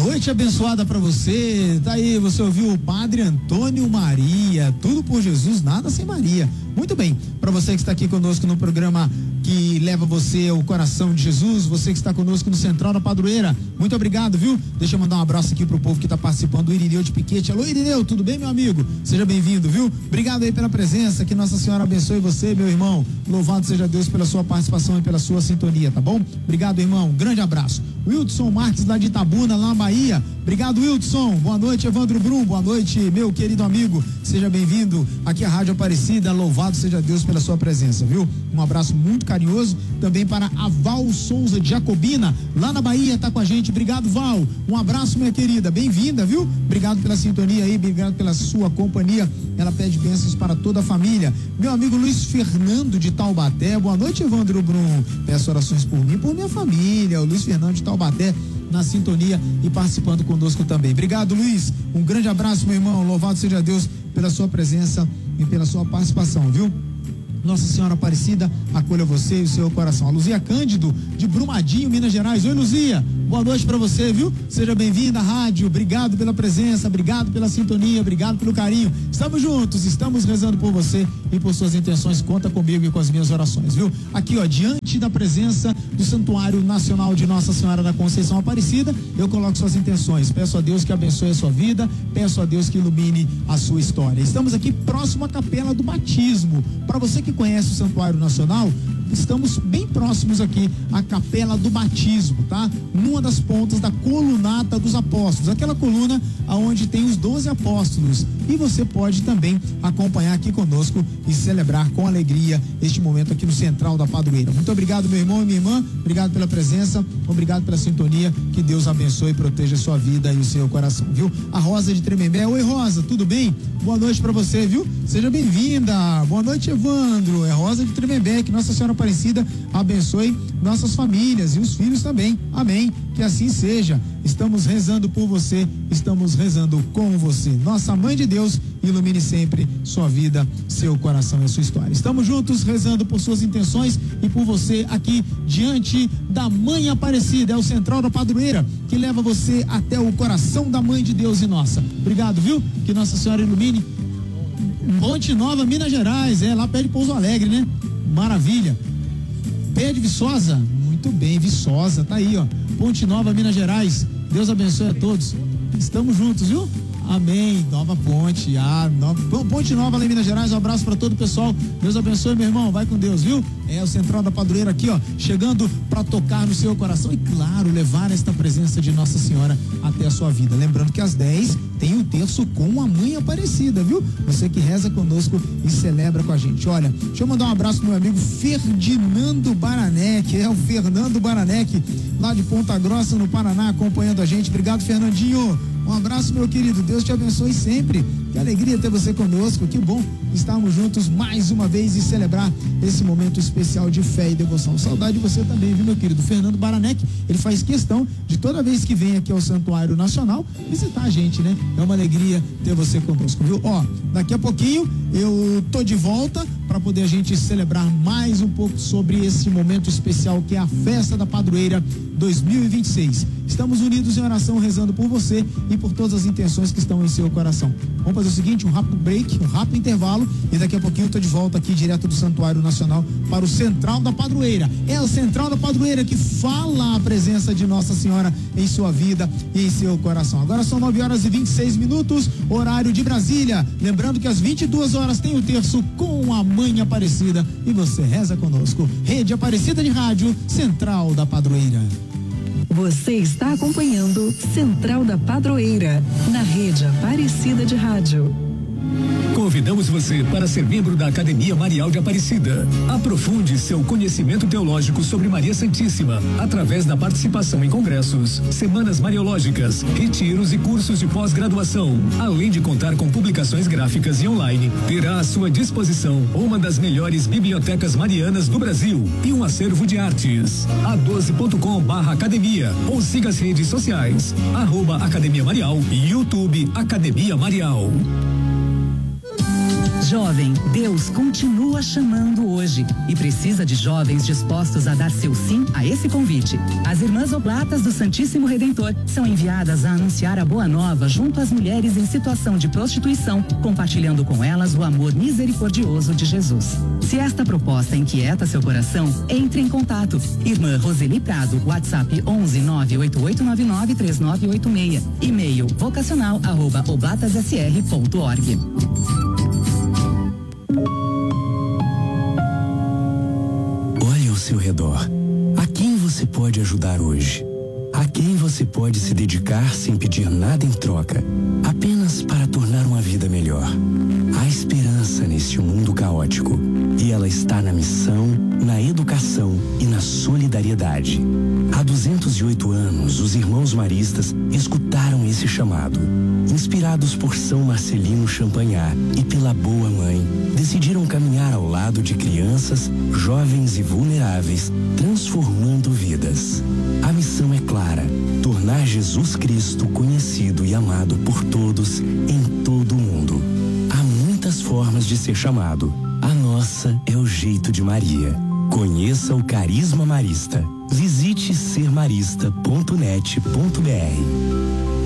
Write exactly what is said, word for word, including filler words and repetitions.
noite abençoada para você. Tá aí, você ouviu o Padre Antônio Maria. Tudo por Jesus, nada sem Maria. Muito bem, para você que está aqui conosco no programa que leva você ao coração de Jesus, você que está conosco no Central da Padroeira, muito obrigado, viu? Deixa eu mandar um abraço aqui pro povo que está participando, o Irineu de Piquete. Alô, Irineu, tudo bem, meu amigo? Seja bem-vindo, viu? Obrigado aí pela presença, que Nossa Senhora abençoe você, meu irmão. Louvado seja Deus pela sua participação e pela sua sintonia, tá bom? Obrigado, irmão, grande abraço. Wilson Marques lá de Itabuna, lá na Bahia. Obrigado, Wilson. Boa noite, Evandro Brum. Boa noite, meu querido amigo. Seja bem-vindo aqui à Rádio Aparecida. Louvado seja Deus pela sua presença, viu? Um abraço muito carinhoso também para a Val Souza de Jacobina, lá na Bahia, tá com a gente. Obrigado, Val. Um abraço, minha querida. Bem-vinda, viu? Obrigado pela sintonia aí, obrigado pela sua companhia. Ela pede bênçãos para toda a família. Meu amigo Luiz Fernando de Taubaté. Boa noite, Evandro Brum. Peço orações por mim e por minha família. O Luiz Fernando de Taubaté na sintonia e participando conosco também. Obrigado, Luiz. Um grande abraço, meu irmão. Louvado seja Deus pela sua presença e pela sua participação, viu? Nossa Senhora Aparecida acolha você e o seu coração. A Luzia Cândido, de Brumadinho, Minas Gerais. Oi, Luzia. Boa noite pra você, viu? Seja bem-vinda à rádio. Obrigado pela presença, obrigado pela sintonia, obrigado pelo carinho. Estamos juntos, estamos rezando por você e por suas intenções. Conta comigo e com as minhas orações, viu? Aqui, ó, diante da presença do Santuário Nacional de Nossa Senhora da Conceição Aparecida, eu coloco suas intenções. Peço a Deus que abençoe a sua vida, peço a Deus que ilumine a sua história. Estamos aqui próximo à Capela do Batismo. Para você que conhece o Santuário Nacional, estamos bem próximos aqui à Capela do Batismo, tá? Numa das pontas da colunata dos apóstolos, aquela coluna aonde tem os doze apóstolos. E você pode também acompanhar aqui conosco e celebrar com alegria este momento aqui no Central da Padroeira. Muito obrigado, meu irmão e minha irmã. Obrigado pela presença, obrigado pela sintonia. Que Deus abençoe e proteja a sua vida e o seu coração, viu? A Rosa de Tremembé. Oi, Rosa, tudo bem? Boa noite pra você, viu? Seja bem-vinda. Boa noite, Evandro. É Rosa de Tremembé. Que Nossa Senhora Aparecida abençoe nossas famílias e os filhos também. Amém. Que assim seja. Estamos rezando por você, estamos rezando com você. Nossa Mãe de Deus, ilumine sempre sua vida, seu coração e a sua história. Estamos juntos rezando por suas intenções e por você aqui diante da Mãe Aparecida. É o Central da Padroeira que leva você até o coração da Mãe de Deus e nossa. Obrigado, viu? Que Nossa Senhora ilumine. Ponte Nova, Minas Gerais, é lá perto de Pouso Alegre, né? Maravilha. Pé de Viçosa, muito bem, Viçosa, tá aí, ó. Ponte Nova, Minas Gerais. Deus abençoe a todos. Estamos juntos, viu? Amém. Nova Ponte, ah, nova, Ponte Nova lá em Minas Gerais. Um abraço para todo o pessoal. Deus abençoe, meu irmão. Vai com Deus, viu? É o Central da Padroeira aqui, ó, chegando para tocar no seu coração e, claro, levar esta presença de Nossa Senhora até a sua vida. Lembrando que às dez tem o terço com a Mãe Aparecida, viu? Você que reza conosco e celebra com a gente. Olha, deixa eu mandar um abraço pro meu amigo Ferdinando Baranec, é o Fernando Baranec, lá de Ponta Grossa, no Paraná, acompanhando a gente. Obrigado, Fernandinho. Um abraço, meu querido. Deus te abençoe sempre. Que alegria ter você conosco. Que bom estarmos juntos mais uma vez e celebrar esse momento especial de fé e devoção. Saudade de você também, viu, meu querido? Fernando Baranec, ele faz questão de toda vez que vem aqui ao Santuário Nacional visitar a gente, né? É uma alegria ter você conosco, viu? Ó, daqui a pouquinho eu tô de volta para poder a gente celebrar mais um pouco sobre esse momento especial que é a Festa da Padroeira dois mil e vinte e seis. Estamos unidos em oração, rezando por você e por todas as intenções que estão em seu coração. Vamos fazer o seguinte, um rápido break, um rápido intervalo e daqui a pouquinho eu tô de volta aqui direto do Santuário Nacional para o Central da Padroeira. É o Central da Padroeira que fala a presença de Nossa Senhora em sua vida e em seu coração. Agora são nove horas e vinte e seis minutos, horário de Brasília. Lembrando que às vinte e duas horas tem o terço com a Mãe Aparecida e você reza conosco. Rede Aparecida de Rádio, Central da Padroeira. Você está acompanhando Central da Padroeira, na Rede Aparecida de Rádio. Convidamos você para ser membro da Academia Marial de Aparecida. Aprofunde seu conhecimento teológico sobre Maria Santíssima através da participação em congressos, semanas mariológicas, retiros e cursos de pós-graduação. Além de contar com publicações gráficas e online, terá à sua disposição uma das melhores bibliotecas marianas do Brasil e um acervo de artes. a doze ponto com barra academia ou siga as redes sociais, arroba Academia Marial e YouTube Academia Marial. Jovem, Deus continua chamando hoje e precisa de jovens dispostos a dar seu sim a esse convite. As Irmãs Oblatas do Santíssimo Redentor são enviadas a anunciar a boa nova junto às mulheres em situação de prostituição, compartilhando com elas o amor misericordioso de Jesus. Se esta proposta inquieta seu coração, entre em contato. Irmã Roseli Prado, WhatsApp onze nove oito oito nove nove três nove oito seis, e-mail vocacional arroba oblatassr ponto org. Olhe ao seu redor. A quem você pode ajudar hoje? A quem você pode se dedicar sem pedir nada em troca, apenas para tornar uma vida melhor? Há esperança neste mundo caótico e ela está na missão, na educação e na solidariedade. Há duzentos e oito anos, os irmãos maristas escutaram esse chamado. Inspirados por São Marcelino Champagnat e pela Boa Mãe, decidiram caminhar ao lado de crianças, jovens e vulneráveis, transformando vidas. A missão é clara: tornar Jesus Cristo conhecido e amado por todos em todo o mundo. Há muitas formas de ser chamado. A nossa é o jeito de Maria. Conheça o Carisma Marista. Visite ser marista ponto net ponto br.